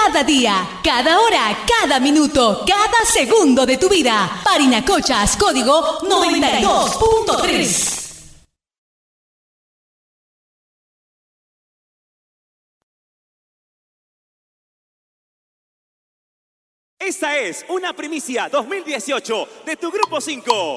Cada día, cada hora, cada minuto, cada segundo de tu vida. Parinacochas, código 92.3. Esta es una primicia 2018 de tu Grupo 5.